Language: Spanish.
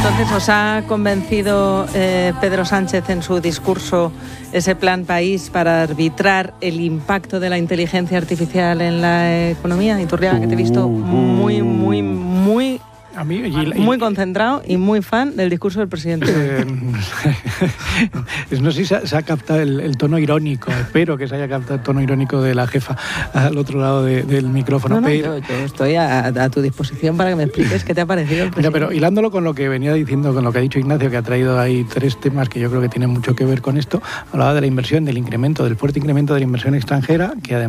Entonces, ¿os ha convencido Pedro Sánchez en su discurso ese plan país para arbitrar el impacto de la inteligencia artificial en la economía? Iturriaga, que te he visto muy concentrado y muy fan del discurso del presidente. No sé si se ha captado el tono irónico, espero que se haya captado el tono irónico de la jefa al otro lado del micrófono. Yo estoy a tu disposición para que me expliques qué te ha parecido. Mira, pero hilándolo con lo que venía diciendo, con lo que ha dicho Ignacio, que ha traído ahí 3 temas que yo creo que tienen mucho que ver con esto, hablaba de la inversión, del fuerte incremento de la inversión extranjera, que además